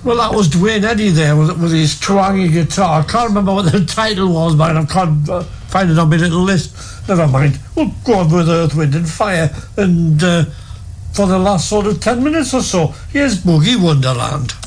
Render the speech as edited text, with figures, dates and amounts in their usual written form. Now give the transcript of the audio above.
Well, that was Dwayne Eddy there with his twangy guitar. I can't remember what the title was, man. I can't find it on my little list. Never mind. We'll go on with Earth, Wind and Fire. And for the last sort of 10 minutes or so, here's Boogie Wonderland.